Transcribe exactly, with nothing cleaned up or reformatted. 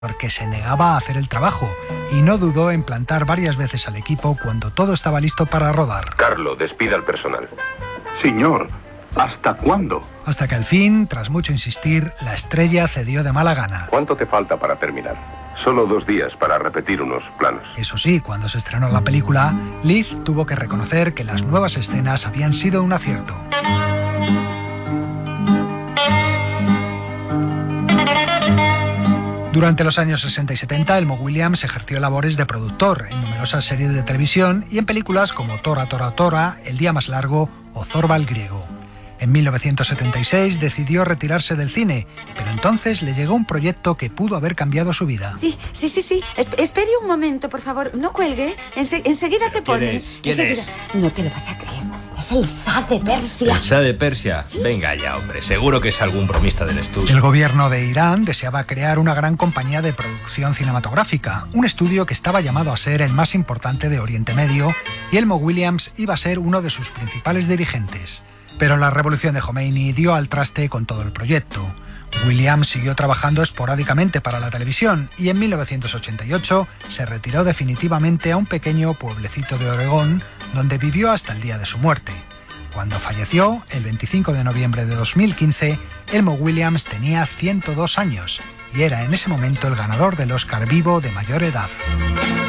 porque se negaba a hacer el trabajo y no dudó en plantar varias veces al equipo cuando todo estaba listo para rodar. Carlo, despida al personal. Señor, ¿hasta cuándo? Hasta que al fin, tras mucho insistir, la estrella cedió de mala gana. ¿Cuánto te falta para terminar? Solo dos días para repetir unos planos. Eso sí, cuando se estrenó la película, Liz tuvo que reconocer que las nuevas escenas habían sido un acierto. Durante los años sesenta y setenta, Elmo Williams ejerció labores de productor en numerosas series de televisión y en películas como Tora Tora Tora, El día más largo o Zorba el griego. En mil novecientos setenta y seis decidió retirarse del cine, pero entonces le llegó un proyecto que pudo haber cambiado su vida. Sí, sí, sí, sí. Es- espere un momento, por favor. No cuelgue. Ense- enseguida se pone. ¿Quién es? ¿Quién Enseguida. es? No te lo vas a creer. Es el Shah de Persia. ¿El Shah de Persia? Sí. Venga ya, hombre. Seguro que es algún bromista del estudio. El gobierno de Irán deseaba crear una gran compañía de producción cinematográfica, un estudio que estaba llamado a ser el más importante de Oriente Medio, y Elmo Williams iba a ser uno de sus principales dirigentes. Pero la revolución de Jomeini dio al traste con todo el proyecto. Williams siguió trabajando esporádicamente para la televisión y en mil novecientos ochenta y ocho se retiró definitivamente a un pequeño pueblecito de Oregón, donde vivió hasta el día de su muerte. Cuando falleció, el veinticinco de noviembre de dos mil quince, Elmo Williams tenía ciento dos años y era en ese momento el ganador del Oscar vivo de mayor edad.